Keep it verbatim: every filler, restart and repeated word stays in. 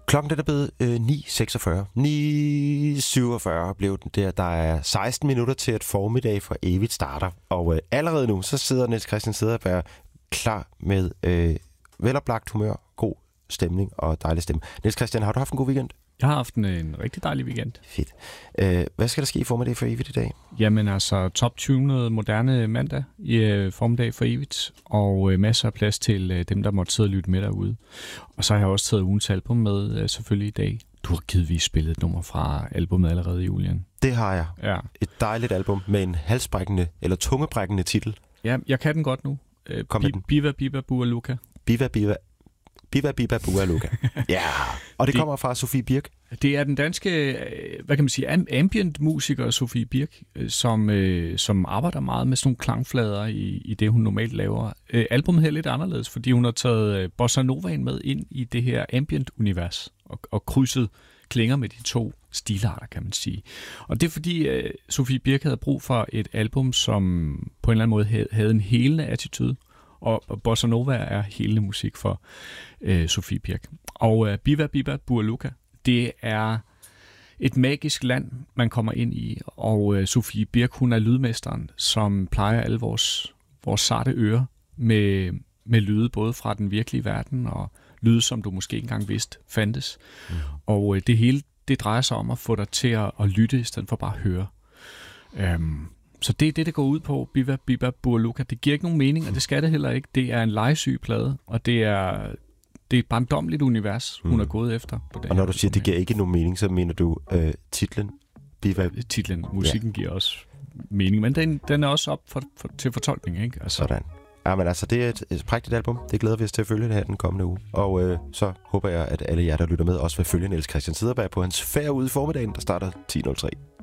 Klokken den er blevet øh, ni seksogfyrre. ni syvogfyrre blev den der. Der er seksten minutter til, at formiddag for evigt starter. Og øh, allerede nu, så sidder Niels Christian Cederberg klar med øh, veloplagt humør, god stemning og dejlig stemme. Niels Christian, har du haft en god weekend? Jeg har haft en, en rigtig dejlig weekend. Fedt. Øh, hvad skal der ske i formiddag for evigt i dag? Jamen altså, top-tunet moderne mandag i øh, formiddag for evigt, og øh, masser af plads til øh, dem, der måtte sidde og lytte med derude. Og så har jeg også taget ugens album med øh, selvfølgelig i dag. Du har givetvis spillet et nummer fra albumet allerede, Julian. Det har jeg. Ja. Et dejligt album med en halsbrækkende eller tungebrækkende titel. Ja, jeg kan den godt nu. Øh, Kom med den. Biva Biba Bua Luka. Biva Biva Biva Biba Bua Luka. Ja, og det, det kommer fra Sofie Birk. Det er den danske, hvad kan man sige, ambient musiker Sofie Birk, som, som arbejder meget med sådan nogle klangflader i, i det, hun normalt laver. Albummet her er lidt anderledes, fordi hun har taget bossa novaen med ind i det her ambient-univers og, og krydset klinger med de to stilarter, kan man sige. Og det er fordi, uh, Sofie Birk havde brug for et album, som på en eller anden måde havde, havde en helende attitude. Og bossa nova er helende musik for øh, Sofie Birk. Og øh, Biva Biba Bua Luka, det er et magisk land, man kommer ind i. Og øh, Sofie Birk, hun er lydmesteren, som plejer alle vores, vores sarte ører med, med lyde både fra den virkelige verden og lyde, som du måske ikke engang vidste fandtes. Mm. Og øh, det hele, det drejer sig om at få dig til at, at lytte, i stedet for bare at høre. Um, Så det er det, det går ud på, Biva Biba Bua Luka. Det giver ikke nogen mening, og det skal det heller ikke. Det er en legesyg plade, og det er, det er et barndommeligt univers, hun mm. er gået efter. På det og når du siger, det giver ikke nogen mening, så mener du øh, titlen? Biva... Titlen, musikken ja. giver også mening, men den, den er også op for, for, til fortolkning, ikke? Altså. Sådan. Ja, men altså, det er et, et prægtigt album. Det glæder vi os til at følge det her den kommende uge. Og øh, så håber jeg, at alle jer, der lytter med, også vil følge Niels Christian Cederberg på hans færd ude i formiddagen, der starter ti nul tre.